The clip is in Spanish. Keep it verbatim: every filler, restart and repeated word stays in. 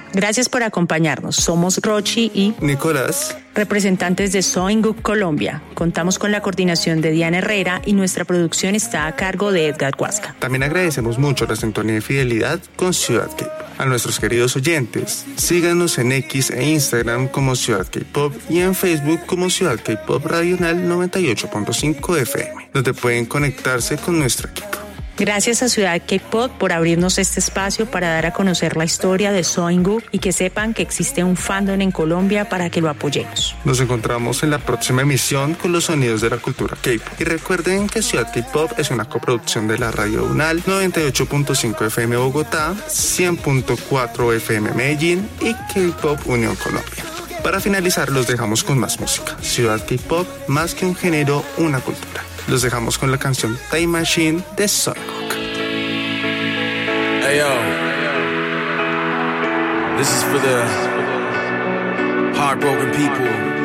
Gracias por acompañarnos. Somos Rochi y Nicolás, representantes de Soinguk Colombia. Contamos con la coordinación de Diana Herrera y nuestra producción está a cargo de Edgar Huasca. También agradecemos mucho la sintonía y fidelidad con Ciudad K-Pop. A nuestros queridos oyentes, síganos en X e Instagram como Ciudad K-Pop y en Facebook como Ciudad K-Pop Radional noventa y ocho punto cinco F M, donde pueden conectarse con nuestro equipo. Gracias a Ciudad K-Pop por abrirnos este espacio para dar a conocer la historia de Soinguk y que sepan que existe un fandom en Colombia para que lo apoyemos. Nos encontramos en la próxima emisión con los sonidos de la cultura K-Pop. Y recuerden que Ciudad K-Pop es una coproducción de la Radio UNAL noventa y ocho punto cinco F M Bogotá, cien punto cuatro F M Medellín y K-Pop Unión Colombia. Para finalizar, los dejamos con más música. Ciudad K-Pop, más que un género, una cultura. Los dejamos con la canción Time Machine de Soinguk. Hey yo, this is for the heartbroken people